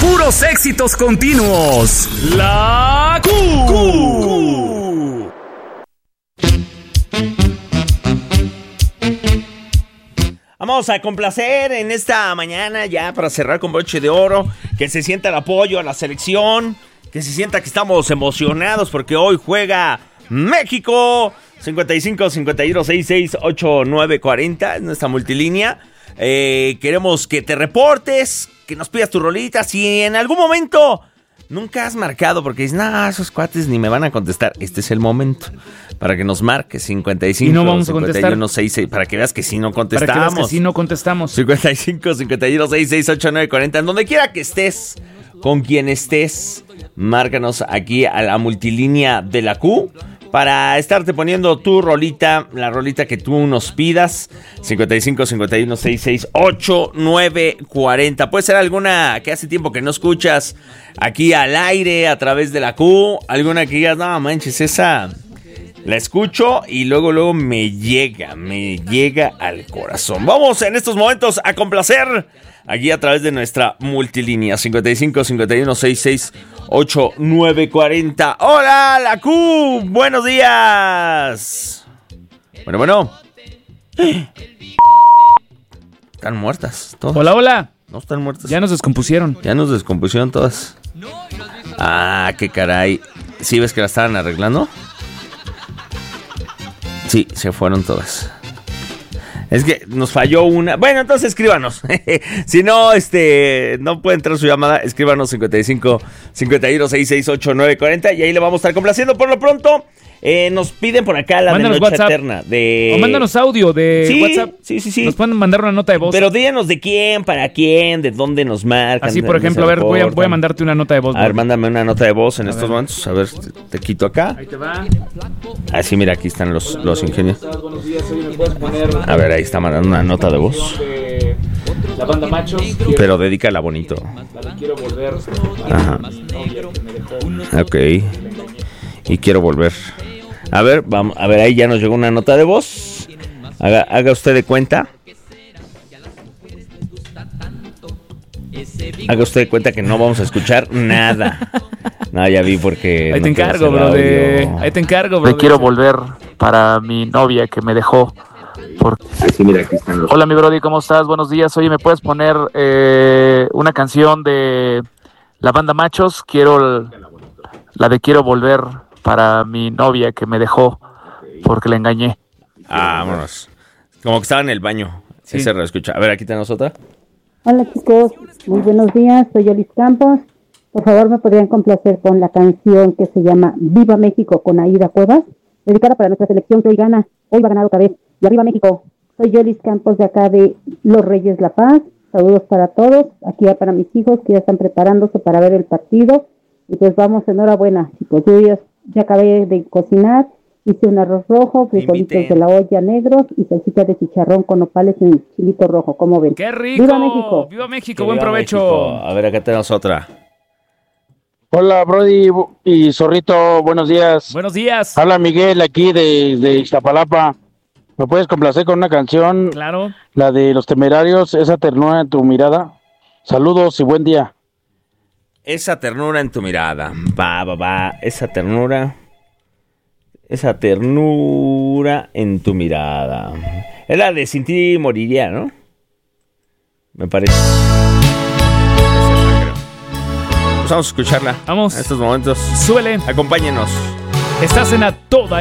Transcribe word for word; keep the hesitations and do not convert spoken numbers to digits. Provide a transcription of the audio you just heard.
Puros éxitos continuos. La Q. Q. Vamos a complacer en esta mañana ya para cerrar con broche de oro. Que se sienta el apoyo a la selección. Que se sienta que estamos emocionados porque hoy juega México. cincuenta y cinco, cincuenta y uno, sesenta y seis, ochenta y nueve, cuarenta es nuestra multilínea. Eh, queremos que te reportes, que nos pidas tu rolita. Si en algún momento nunca has marcado porque dices, no, esos cuates ni me van a contestar, este es el momento para que nos marques. Cincuenta y cinco, y no vamos a cincuenta y uno, sesenta y seis, para que veas que sí no contestamos. Para que veas que sí no contestamos. cincuenta y cinco, cincuenta y uno, sesenta y seis, ochenta y nueve, cuarenta en donde quiera que estés, con quien estés, márcanos aquí a la multilínea de la Q para estarte poniendo tu rolita, la rolita que tú nos pidas. cincuenta y cinco, cincuenta y uno, sesenta y seis, ochenta y nueve, cuarenta. Puede ser alguna que hace tiempo que no escuchas aquí al aire a través de la Q. Alguna que digas, no manches, esa la escucho y luego, luego me llega, me llega al corazón. Vamos en estos momentos a complacer aquí a través de nuestra multilínea. cincuenta y cinco, cincuenta y uno, sesenta y seis, ochenta y nueve, cuarenta. ¡Hola, la Q! ¡Buenos días! Bueno, bueno. Están muertas todas. Hola, hola. No están muertas. Ya nos descompusieron. Ya nos descompusieron todas. Ah, qué caray. ¿Sí ves que la estaban arreglando? Sí, se fueron todas. Es que nos falló una. Bueno, entonces escríbanos. Si no, este, no puede entrar su llamada, escríbanos cincuenta y cinco, cincuenta y uno, sesenta y seis, ochenta y nueve, cuarenta y ahí le vamos a estar complaciendo. Por lo pronto, eh, nos piden por acá la mándanos de Noche WhatsApp. Eterna. De... O mándanos audio de sí, WhatsApp. Sí, sí, sí. Nos pueden mandar una nota de voz. Pero díganos de quién, para quién, de dónde nos marcan. Así, por ejemplo, a ver, voy a, voy a mandarte una nota de voz. A ver, mándame una nota de voz en a estos ver. momentos. A ver, te, te quito acá. Ahí te va. Así, mira, aquí están los, Hola, los amigo, ingenios. ¿cómo estás? Buenos días, oye, ¿me puedes poner A ver, ahí está mandando una nota de voz. de La Banda Machos? Pero dedícala bonito. La de Quiero Volver. Ajá. Ok. Y quiero volver. A ver, vamos, a ver, ahí ya nos llegó una nota de voz. Haga, haga usted de cuenta. Haga usted de cuenta que no vamos a escuchar nada. No, ya vi porque... Ahí no te encargo, quiero hacer bro. De... audio. Ahí te encargo, bro. Me quiero volver para mi novia que me dejó. Por... Así, mira, aquí están los... Hola, mi brody, ¿cómo estás? Buenos días. Oye, ¿me puedes poner eh, una canción de La Banda Machos? Quiero la de Quiero Volver para mi novia que me dejó porque la engañé. Ah, vámonos. Como que estaba en el baño. Sí. Ese reescucha. A ver, aquí tenemos otra. Hola chicos, muy buenos días, soy Yolis Campos. Por favor, me podrían complacer con la canción que se llama Viva México con Aida Cuevas, dedicada para nuestra selección que hoy gana, hoy va a ganar otra vez. Y arriba México. Soy Yolis Campos de acá de Los Reyes La Paz. Saludos para todos, aquí ya para mis hijos que ya están preparándose para ver el partido. Y pues vamos, enhorabuena chicos, yo ya, ya acabé de cocinar. Hice un arroz rojo, frijolitos Inviten. de la olla negros y salsita de chicharrón con nopales en chilito rojo, ¿cómo ven? ¡Qué rico! ¡Viva México! ¡Viva México! Que ¡Buen viva provecho! México. A ver, acá tenemos otra. Hola, Brody y Zorrito, buenos días. Buenos días. Habla Miguel aquí de, de Iztapalapa. ¿Me puedes complacer con una canción? Claro. La de Los Temerarios, esa ternura en tu mirada. Saludos y buen día. Esa ternura en tu mirada. Va, va, va. Esa ternura. Esa ternura en tu mirada. Es la de Sin ti moriría, ¿no? Me parece. Esa es la, creo. Pues vamos a escucharla. Vamos. En estos momentos. Súbele. Acompáñenos. Estás en A Toda